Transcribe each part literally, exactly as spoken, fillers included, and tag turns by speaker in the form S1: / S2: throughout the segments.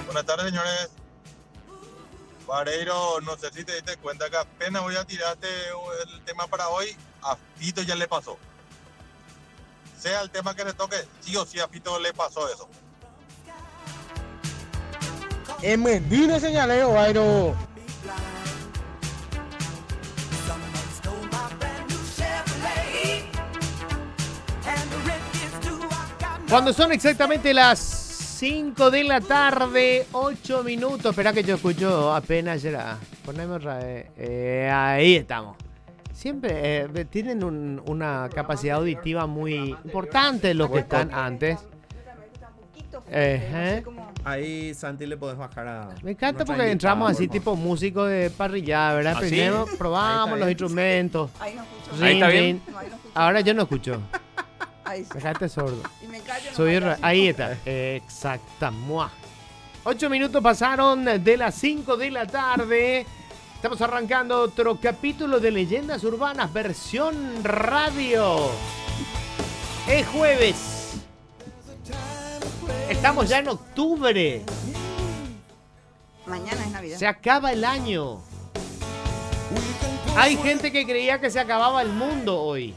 S1: Buenas tardes, señores. Vareiro, no sé si te diste cuenta que apenas voy a tirarte el tema para hoy, a Fito ya le pasó. Sea el tema que le toque, sí o sí a Fito le pasó eso.
S2: Es Medina señaleo, Vairo.
S3: Cuando son exactamente las cinco de la tarde, ocho minutos. Espera que yo escucho apenas será. Poneme otra vez. Eh, ahí estamos. Siempre eh, tienen un, una capacidad auditiva muy importante los que están antes. Eh,
S4: Ahí, Santi, le podés bajar a...
S3: Me encanta porque entramos así tipo músico de parrillada, ¿verdad?
S5: ¿Ah,
S3: Primero
S5: sí?
S3: probamos los instrumentos.
S6: Ahí no escucho.
S3: Rin,
S5: Ahí está bien.
S3: rin.
S6: No, ahí no escucho.
S3: Ahora yo no escucho.
S6: Ahí sí.
S3: Dejate sordo.
S6: Y me callo. no
S3: Soy
S6: me
S3: ra-
S6: callo.
S3: ahí está. Exactamente. Ocho minutos pasaron de las cinco de la tarde. Estamos arrancando otro capítulo de Leyendas Urbanas, versión radio. Es jueves. Estamos ya en octubre.
S6: Mañana es Navidad.
S3: Se acaba el año. Hay gente que creía que se acababa el mundo hoy.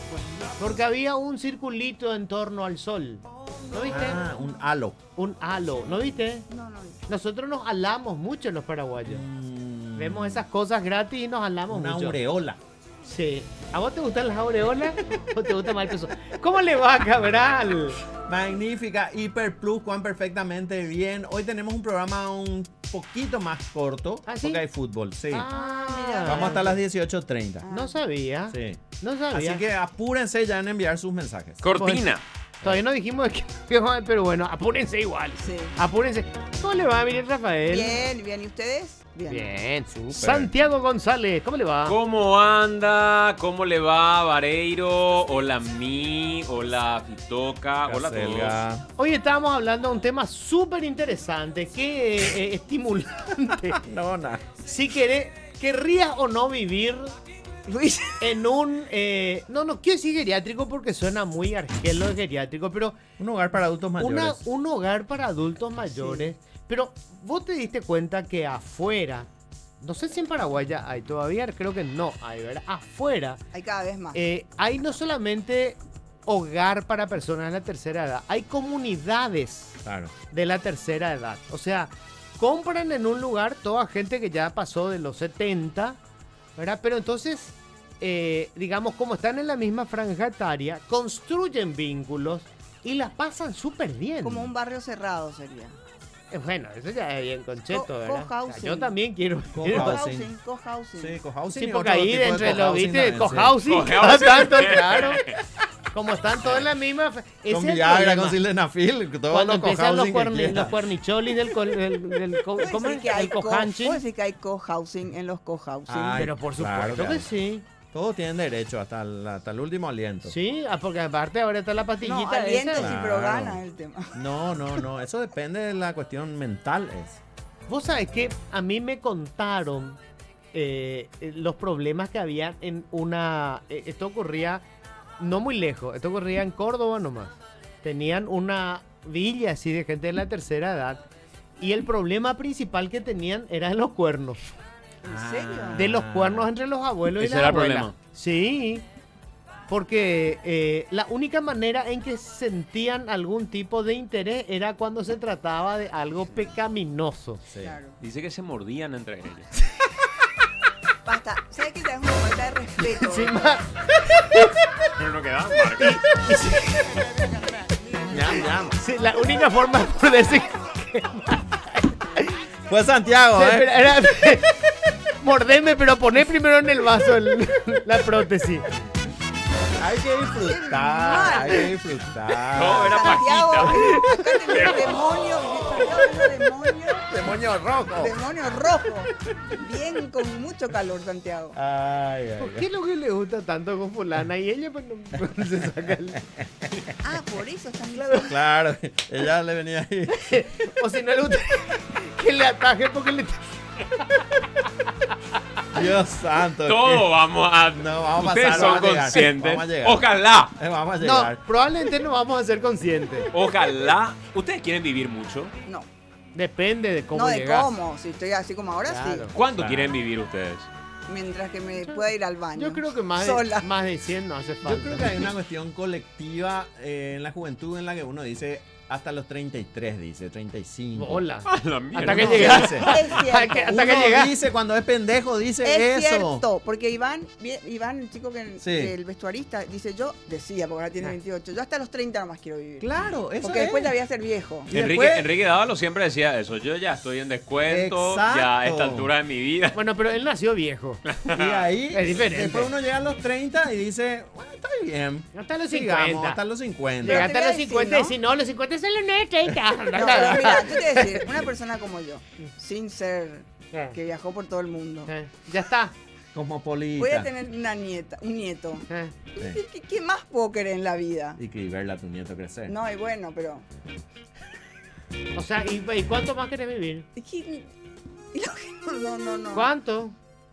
S3: Porque había un circulito en torno al sol. ¿No viste?
S4: Ah, un halo.
S3: Un halo. ¿No viste?
S6: No, no.
S3: Nosotros nos alamos mucho los paraguayos.
S4: Mm,
S3: Vemos esas cosas gratis y nos alamos
S4: Una
S3: mucho.
S4: aureola.
S3: Sí. ¿A vos te gustan las aureolas o te gusta más el peso? ¿Cómo le va, Cabral?
S4: Magnífica, Hiper Plus, Juan, perfectamente bien. Hoy tenemos un programa un poquito más corto.
S3: ¿Ah, sí?
S4: Porque hay fútbol, sí.
S3: Ah,
S6: mira.
S4: Vamos hasta las dieciocho treinta.
S3: No sabía.
S4: Sí.
S3: No sabía.
S4: Así que apúrense ya en enviar sus mensajes.
S5: Cortina.
S3: Todavía no dijimos de qué, pero bueno, apúrense igual.
S6: Sí.
S3: Apúrense. ¿Cómo le va, Miguel Rafael?
S6: Bien, bien. ¿Y ustedes? Bien.
S3: Bien. Santiago González, ¿cómo le va?
S5: ¿Cómo anda? ¿Cómo le va, Vareiro? Hola, Mi. Hola, Fitoca. Hola a todos.
S4: Caselga.
S3: Hoy estábamos hablando de un tema súper interesante, que eh, estimulante.
S4: No, nada.
S3: Si querés, querrías o no vivir
S6: Luis.
S3: en un... eh, no, no quiero decir geriátrico porque suena muy argelo de geriátrico, pero
S4: Un hogar para adultos mayores.
S3: una, un hogar para adultos mayores. Pero vos te diste cuenta que afuera, no sé si en Paraguay ya hay, todavía creo que no hay, ¿verdad? Afuera
S6: Hay cada vez más.
S3: eh, hay no solamente hogar para personas de la tercera edad, hay comunidades
S4: Claro.
S3: de la tercera edad. O sea, compran en un lugar toda gente que ya pasó de los setenta, ¿verdad? Pero entonces, eh, digamos, como están en la misma franja etaria, construyen vínculos y las pasan súper bien.
S6: Como un barrio cerrado sería.
S3: Eh, Bueno, eso ya es bien concheto,
S6: Co-
S3: ¿verdad?
S6: cohousing.
S3: O sea, yo también quiero...
S4: Cohousing.
S6: Cohousing, cohousing.
S4: Sí, cohousing.
S3: Sí,
S4: y
S3: porque
S4: otro
S3: ahí
S4: tipo de
S3: entre los,
S4: cohousing
S3: ¿viste?
S4: también, sí.
S3: Cohousing,
S5: Cohousing.
S3: tanto, claro. Como están todos en la misma... Ese es
S4: Con
S3: el
S4: Viagra,
S3: problema.
S4: con Sildenafil, todos
S3: Cuando
S4: los
S3: empiezan los,
S4: cohousing que
S3: cuerni-
S4: quieran.
S3: los cuernicholis del, co- del, del co-
S6: Puede
S3: ¿cómo
S6: decir
S3: es?
S6: que hay
S3: El
S6: co-
S3: cohanching.
S6: puede decir que hay cohousing en los cohousing.
S4: Ay,
S3: Pero por
S4: claro,
S3: supuesto
S4: claro.
S3: que sí.
S4: Todos tienen derecho hasta el, hasta el último aliento.
S3: Sí, ah, porque aparte ahora está la
S6: No,
S3: pastillita
S6: aliento
S3: esa.
S6: sí, pero
S4: Claro.
S6: gana el tema.
S4: No, no, no. Eso depende de la cuestión mental. Es.
S3: Vos sabés que a mí me contaron eh, eh, los problemas que había en una... eh, esto ocurría no muy lejos, esto ocurría en Córdoba nomás. Tenían una villa así de gente de la tercera edad y el problema principal que tenían eran los cuernos.
S6: ¿En serio?
S3: De los cuernos entre los abuelos y
S5: Ese
S3: las
S5: era el
S3: abuelas.
S5: problema.
S3: Sí, porque eh, la única manera en que sentían algún tipo de interés era cuando se trataba de algo pecaminoso.
S4: Sí.
S6: Claro.
S5: Dice que se mordían entre ellos.
S6: Basta. ¿Sabes que te das una falta de respeto?
S3: Encima,
S5: Pero no quedaba marca.
S4: Ñam, ñam.
S3: sí, la única forma de poderse
S4: Fue Santiago, ¿eh?
S3: era, era- mordeme, pero poné primero en el vaso el- la prótesis.
S4: Hay que disfrutar, hay que disfrutar.
S5: No, era
S6: Santiago,
S5: Paquita.
S6: acá tenés demonio, Santiago tenés demonio,
S4: Demonio rojo.
S6: demonio rojo. Bien, con mucho calor, Santiago.
S4: Ay, ay,
S3: ¿Por
S4: ay.
S3: qué es lo que le gusta tanto con fulana? Y ella pues no, no se saca el...
S6: Ah, por eso están diciendo.
S4: Claro, ella le venía ahí.
S3: O si no le gusta que le ataje porque le...
S4: Dios santo.
S5: Todos
S4: ¿qué?
S5: vamos a.
S4: No, vamos a
S5: Ustedes
S4: pasar,
S5: son
S4: vamos a llegar.
S5: conscientes.
S4: Vamos a llegar.
S5: Ojalá.
S4: Eh, Vamos a
S3: No,
S4: llegar.
S3: probablemente no vamos a ser conscientes.
S5: Ojalá. ¿Ustedes quieren vivir mucho?
S6: No.
S3: Depende de cómo
S6: no de
S3: llegás.
S6: cómo, si estoy así como ahora,
S3: Claro.
S6: sí.
S5: ¿Cuánto
S4: Claro.
S5: quieren vivir ustedes?
S6: Mientras que me pueda ir al baño.
S3: Yo creo que más de,
S6: Sola.
S3: más de cien no hace falta.
S4: Yo creo que hay una cuestión colectiva eh, en la juventud en la que uno dice hasta los treinta y tres, dice, treinta y cinco.
S3: Hola.
S5: A la mierda.
S3: Hasta que
S4: no,
S3: llegaste.
S6: Es
S3: Hasta
S6: cierto.
S3: que, hasta que
S4: Uno
S3: llegaste.
S4: dice, cuando es pendejo, dice
S6: Es
S4: eso.
S6: cierto, porque Iván, vi- Iván, el chico que,
S4: Sí.
S6: que el vestuarista, dice yo, decía, porque ahora tiene
S3: Ah.
S6: veintiocho, yo hasta los treinta nomás quiero vivir.
S4: Claro, eso
S6: porque
S4: es.
S6: después ya voy a ser viejo.
S4: Y
S5: Enrique,
S4: después-
S5: Enrique Dávalo siempre decía eso. Yo ya estoy en descuento,
S4: Exacto.
S5: ya a esta altura de mi vida.
S3: Bueno, pero él nació viejo.
S4: Y ahí,
S3: Es diferente.
S4: después uno llega a los treinta y dice, bueno, está bien.
S3: Hasta los
S4: Sigamos,
S3: cincuenta.
S4: hasta los cincuenta.
S6: Pero
S3: Llegaste
S6: te
S3: a
S6: voy
S3: los
S6: a decir,
S3: cincuenta y
S6: ¿no?
S3: si no, los cincuenta son los nueve treinta.
S6: No, pero mira, yo te voy a decir, una persona como yo, sin ser
S3: Eh,
S6: que viajó por todo el mundo,
S3: eh, Ya está.
S4: Cosmopolita.
S6: voy a tener una nieta, un nieto.
S3: Eh.
S6: ¿Qué, qué- qué más puedo querer en la vida?
S4: Y que verla a tu nieto crecer.
S6: No, y bueno, pero.
S3: O sea, ¿y, y cuánto más querés vivir?
S6: es que- y lo que- No, no, no.
S3: ¿Cuánto?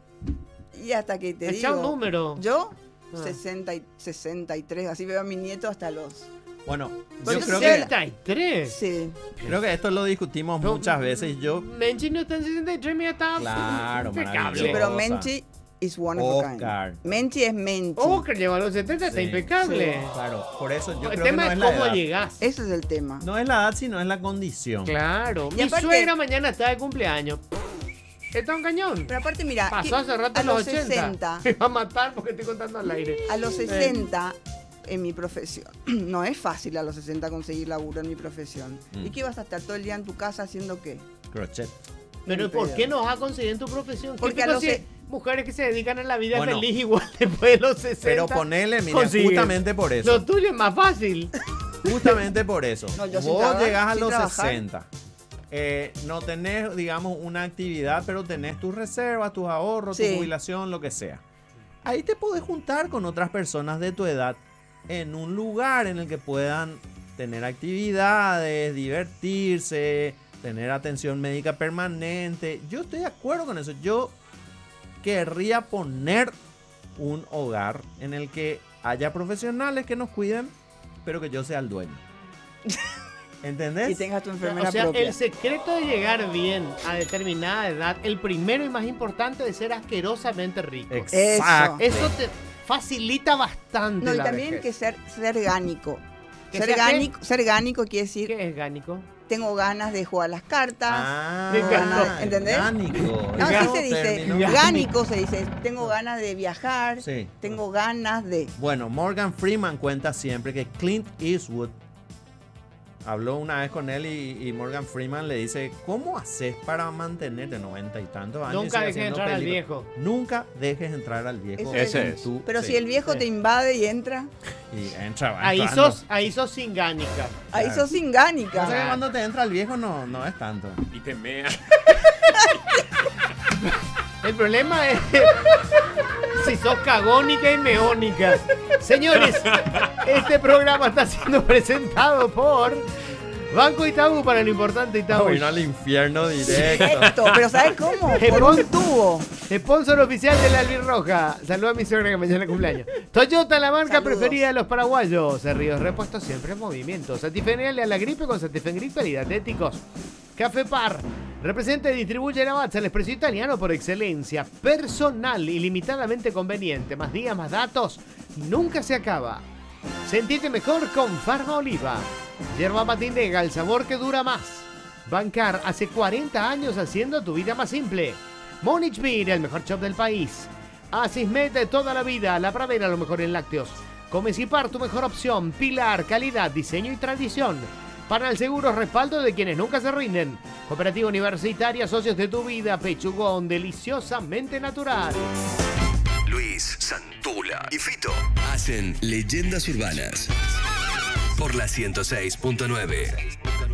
S6: Y hasta que te
S3: Echa un
S6: digo.
S3: número.
S6: Yo,
S3: Ah.
S6: sesenta y sesenta y tres, así veo a mi nieto hasta los.
S4: Bueno,
S6: Porque
S4: yo creo
S6: sé-
S4: que,
S3: sesenta y tres.
S6: Sí.
S4: creo que esto lo discutimos
S3: No,
S4: muchas veces. Yo,
S3: Menchi no está en sesenta y tres, mira, está
S4: Claro,
S3: impecable.
S6: Sí, pero
S4: Rosa.
S6: Menchi is one of a
S4: Oscar.
S6: kind. Menchi es Menchi.
S3: Oh, que lleva a los setenta, está
S4: Sí,
S3: impecable.
S4: claro, por eso yo
S3: El
S4: creo
S3: tema
S4: que no
S3: es
S4: es la
S3: cómo
S4: edad.
S3: llegás.
S6: Ese es el tema.
S4: No es la edad, sino es la condición.
S3: Claro.
S6: Y
S3: Mi
S6: aparte-
S3: suegra mañana está de cumpleaños. Está un cañón.
S6: Pero aparte, mira,
S3: Pasó
S6: que
S3: hace rato
S6: a
S3: los
S6: los
S3: ochenta.
S6: sesenta,
S3: Me va a matar porque estoy contando al aire.
S6: a los sesenta, en mi profesión, no es fácil a los sesenta conseguir laburo en mi profesión.
S4: Mm.
S6: ¿Y qué vas a estar todo el día en tu casa haciendo qué?
S4: Crochet.
S3: Pero
S6: Ni
S3: ¿por
S6: pedo.
S3: qué no vas a conseguir en tu profesión?
S6: Porque
S3: ¿Qué
S6: a
S3: te
S6: los
S3: consigue-
S6: se-
S3: mujeres que se dedican a la vida
S4: Bueno.
S3: feliz igual después de los sesenta.
S4: Pero ponele, mira,
S3: consiguen.
S4: justamente por eso.
S3: Lo tuyo es más fácil.
S4: Justamente por eso.
S6: No, yo sin
S4: Vos
S6: trabajar,
S4: llegás a
S6: sin
S4: los
S6: trabajar.
S4: sesenta. Eh, no tenés, digamos, una actividad, pero tenés tus reservas, tus ahorros,
S6: Sí.
S4: tu jubilación, lo que sea. Ahí te podés juntar con otras personas de tu edad en un lugar en el que puedan tener actividades, divertirse, tener atención médica permanente. Yo estoy de acuerdo con eso. Yo querría poner un hogar en el que haya profesionales que nos cuiden, pero que yo sea el dueño. ¿Entendés?
S6: Y tengas tu enfermera
S3: O sea,
S6: propia.
S3: el secreto de llegar bien a determinada edad, el primero y más importante es ser asquerosamente rico.
S4: Exacto.
S3: Eso te facilita bastante.
S6: No, y
S3: la
S6: también
S3: vejez.
S6: que ser, ser gánico.
S3: ¿Que
S6: Ser
S3: sea qué?
S6: gánico, ser gánico quiere decir,
S3: ¿Qué es gánico?
S6: tengo ganas de jugar las cartas.
S4: Ah,
S3: Me encantó.
S6: ¿Entendés?
S4: Gánico.
S6: No, así
S4: Nuevo
S6: se dice.
S4: término.
S3: Gánico.
S6: Gánico se dice. Tengo ganas de viajar.
S4: Sí.
S6: Tengo ganas de.
S4: Bueno, Morgan Freeman cuenta siempre que Clint Eastwood habló una vez con él y, y Morgan Freeman le dice, ¿cómo haces para mantenerte noventa y tantos años? y
S3: Nunca
S4: seguir
S3: dejes
S4: haciendo
S3: entrar al
S4: películas?
S3: viejo.
S4: Nunca dejes entrar al viejo.
S6: Eso
S5: Ese
S4: en
S5: es.
S4: tu-
S6: Pero
S4: sí.
S6: si el viejo
S3: sí.
S6: te invade y entra,
S4: Y entra, va
S3: Ahí
S4: entrando.
S3: sos, ahí sos sin gánica.
S6: ahí
S4: Claro.
S6: sos sin
S4: Pasa
S6: gánica.
S4: que cuando te entra el viejo no, no es tanto.
S5: Y te mea.
S3: El problema es si sos cagónica y meónica. Señores, este programa está siendo presentado por Banco Itaú para lo importante Itaú.
S4: Vino al infierno directo.
S6: Esto, pero ¿sabes cómo?
S3: Eh,
S6: Por
S3: pon-
S6: un tubo.
S3: Sponsor oficial de la Albirroja. Saluda a mi suegra que mañana cumpleaños. Toyota, la marca
S6: Saludos.
S3: preferida de los paraguayos. Ríos Repuestos siempre en movimiento. Satifenale a la gripe con Satifengrip y diatéticos. Café Par. Representa y distribuye Lavazza, el expreso italiano por excelencia. Personal, ilimitadamente conveniente. Más días, más datos. Nunca se acaba. Sentite mejor con Farma Oliva. Yerba Matinega, el sabor que dura más. Bancar, hace cuarenta años haciendo tu vida más simple. Monich Beer, el mejor shop del país. Asismet de toda la vida, la pradera, lo mejor en lácteos. Comecipar, tu mejor opción. Pilar, calidad, diseño y tradición. Para el seguro, respaldo de quienes nunca se rinden. Cooperativa Universitaria, socios de tu vida. Pechugón, deliciosamente natural.
S7: Luis, Santula y Fito hacen Leyendas Urbanas por la ciento seis punto nueve.